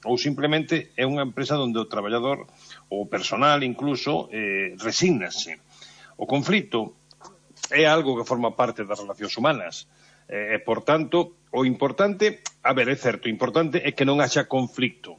ou simplemente é unha empresa onde o traballador, ou o personal incluso, resígnase. O conflito é algo que forma parte das relacións humanas. Por tanto, o importante, é certo, o importante é que non haxa conflicto.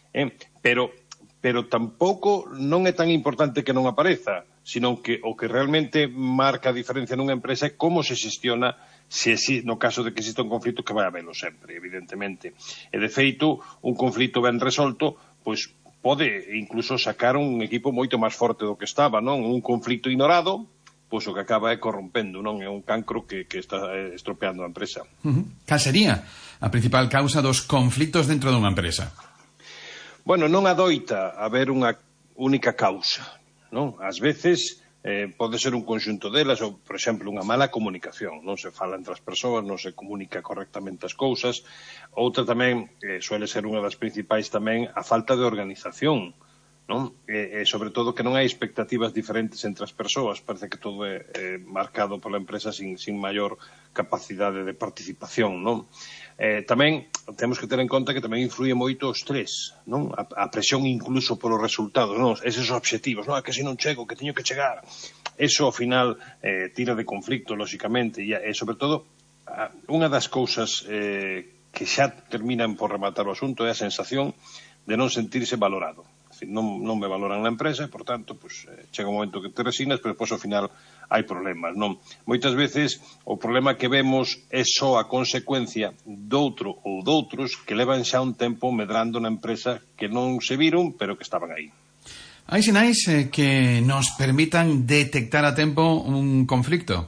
Pero tampouco non é tan importante que non apareza, sino que o que realmente marca a diferencia nunha empresa é como se xestiona no caso de que exista un conflito, que vai habelo sempre, evidentemente. E, de feito, un conflito ben resolto, pois pode incluso sacar un equipo moito máis forte do que estaba, non? Un conflito ignorado, pois o que acaba é corrompendo, non? É un cancro que está estropeando a empresa. Cal sería a principal causa dos conflitos dentro dunha empresa? Bueno, non adoita haber unha única causa, non? Ás veces pode ser un conxunto delas, ou, por exemplo, unha mala comunicación. Non se fala entre as persoas, non se comunica correctamente as cousas. Outra tamén, suele ser unha das principais tamén, a falta de organización, non? E sobre todo que non hai expectativas diferentes entre as persoas. Parece que todo é marcado pola empresa sin maior capacidade de participación, non? Tamén temos que ter en conta que tamén influye moito o estrés, non? A presión incluso polos resultados, non? Eses obxectivos, non? Que se non chego, que teño que chegar. Eso, ao final, tira de conflicto, lóxicamente, e sobre todo, unha das cousas que xa terminan por rematar o asunto é a sensación de non sentirse valorado. Non me valoran na empresa, por tanto, chega un momento que te resignas, pero depois ao final hai problemas, non? Moitas veces o problema que vemos é só a consecuencia doutro ou doutros que levan xa un tempo medrando na empresa, que non se viron, pero que estaban aí. Hai sinais que nos permitan detectar a tempo un conflicto?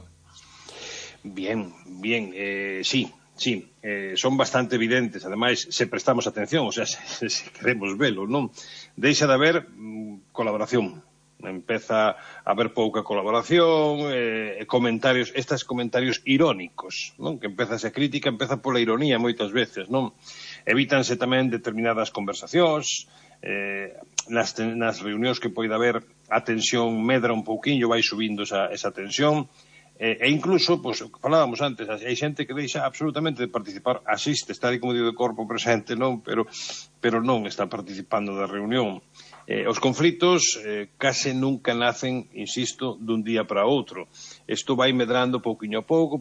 Bien, sí. Sí, son bastante evidentes, ademais, se prestamos atención, o sea, se queremos velo, non? Deixa de haber colaboración, empeza a haber pouca colaboración, estes comentarios irónicos, non? Que empeza esa crítica, empeza pola ironía moitas veces, non? Evítanse tamén determinadas conversacións, nas reunións que poida haber, a tensión medra un pouquiño, vai subindo esa tensión. E incluso, falábamos antes, hai xente que deixa absolutamente de participar, asiste, está aí como digo de corpo presente, non? Pero non está participando da reunión. Os conflitos case nunca nacen, insisto, dun día para outro. Isto vai medrando pouquiño a pouco,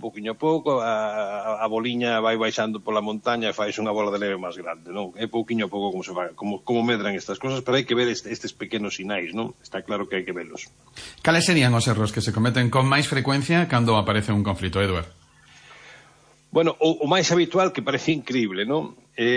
a boliña vai baixando pola montaña e fais unha bola de neve máis grande, non? É pouquiño a pouco como medran estas cosas, pero hai que ver estes pequenos sinais, non? Está claro que hai que velos. Cales serían os erros que se cometen con máis frecuencia cando aparece un conflito, Eduard? Bueno, o máis habitual, que parece increíble, non?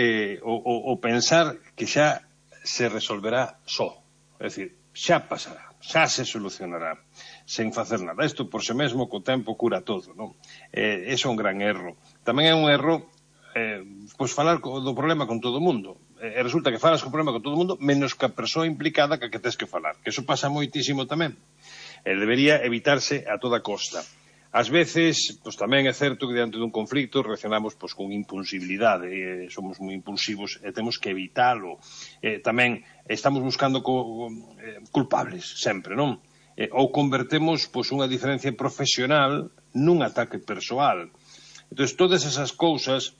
O pensar que xa se resolverá só. É dicir, xa pasará, xa se solucionará, sen facer nada. Isto por si mesmo, co tempo cura todo, non? Ese é un gran erro. Tamén é un erro falar do problema con todo o mundo. Resulta que falas co problema con todo o mundo menos que a persoa implicada que tes que falar. Que eso pasa moitísimo tamén. Debería evitarse a toda costa. Ás veces, tamén é certo que diante dun conflicto reaccionamos con impulsibilidade, somos moi impulsivos e temos que evitalo. Tamén estamos buscando culpables sempre, non? Ou convertemos unha diferencia profesional nun ataque persoal. Entón, todas esas cousas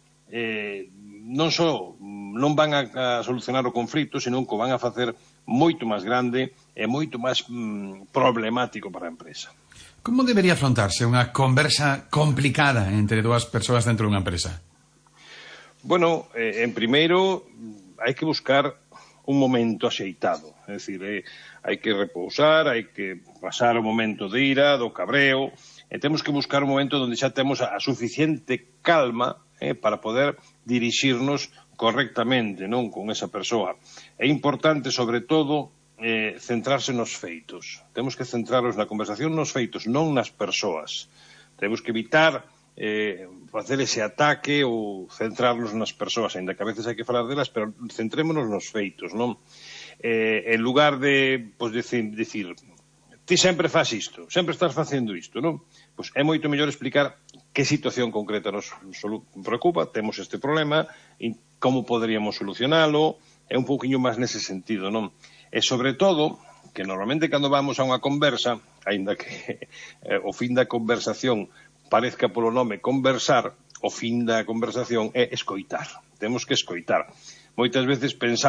non só non van a solucionar o conflito, senón que o van a facer moito máis grande e moito máis problemático para a empresa. Como debería afrontarse unha conversa complicada entre dúas persoas dentro dunha empresa? Bueno, en primeiro, hai que buscar un momento axeitado. É dicir, hai que repousar, hai que pasar o momento de ira, do cabreo, e temos que buscar un momento onde xa temos a suficiente calma para poder dirixirnos correctamente, non, con esa persoa. É importante, sobre todo, centrarse nos feitos. Temos que centrarnos na conversación nos feitos, non nas persoas. Temos que evitar facer ese ataque ou centrarnos nas persoas, ainda que a veces hai que falar delas, pero centrémonos nos feitos, non? En lugar de dicir, ti sempre faz isto, sempre estás facendo isto, non? Pois é moito mellor explicar que situación concreta nos preocupa, temos este problema, como poderíamos solucionalo, é un pouquiño máis nese sentido, non? E, sobre todo, que normalmente cando vamos a unha conversa, aínda que o fin da conversación parezca polo nome conversar, o fin da conversación é escoitar. Temos que escoitar. Moitas veces pensamos